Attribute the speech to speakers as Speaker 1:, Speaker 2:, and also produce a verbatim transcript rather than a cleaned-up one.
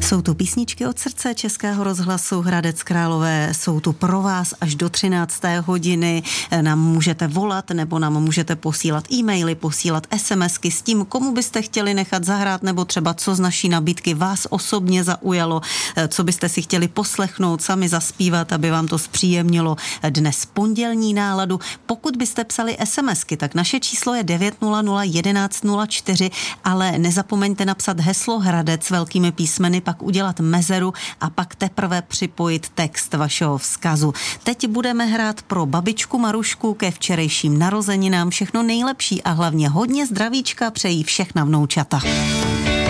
Speaker 1: Jsou tu písničky od srdce Českého rozhlasu Hradec Králové, jsou tu pro vás až do třinácté hodiny. Nám můžete volat nebo nám můžete posílat e-maily, posílat SMSky s tím, komu byste chtěli nechat zahrát, nebo třeba co z naší nabídky vás osobně zaujalo, co byste si chtěli poslechnout, sami zaspívat, aby vám to zpříjemnilo dnes pondělní náladu. Pokud byste psali SMSky, tak naše číslo je devět nula nula jedenáct nula čtyři, ale nezapomeňte napsat heslo Hradec velkými písmeny, pak udělat mezeru a pak teprve připojit text vašeho vzkazu. Teď budeme hrát pro babičku Marušku ke včerejším narozeninám všechno nejlepší a hlavně hodně zdravíčka přejí všechna vnoučata.